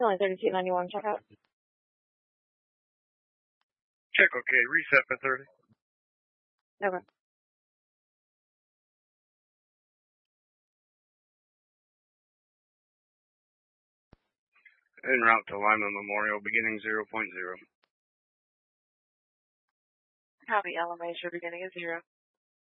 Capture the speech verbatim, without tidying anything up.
Only thirty-two ninety-one, check out. Check, okay, reset for thirty. Okay. En route to Lima Memorial, beginning zero point zero. Copy, L M A, show beginning at zero.